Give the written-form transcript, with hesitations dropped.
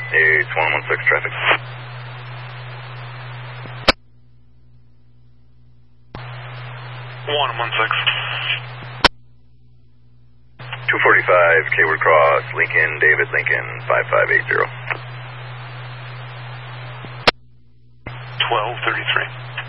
It's 116 traffic. 116. 245 Kayward Cross, Lincoln, David Lincoln, 5580. 1233.